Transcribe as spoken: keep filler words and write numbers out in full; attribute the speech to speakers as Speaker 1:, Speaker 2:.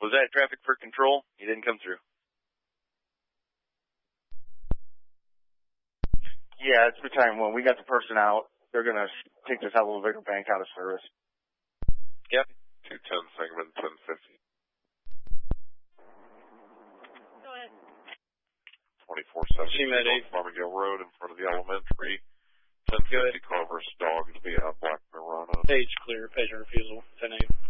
Speaker 1: Was that traffic for control? He didn't come through.
Speaker 2: Yeah, it's battalion one. We got the person out. They're going to take this elevator bank out of service.
Speaker 1: Yep.
Speaker 3: two ten, Sangamon, ten fifty.
Speaker 4: Go ahead.
Speaker 3: twenty-four seventy North Farmingdale Road in front of the elementary. ten fifty car versus dog to be out Black Marana.
Speaker 5: Page clear, page refusal, ten eight.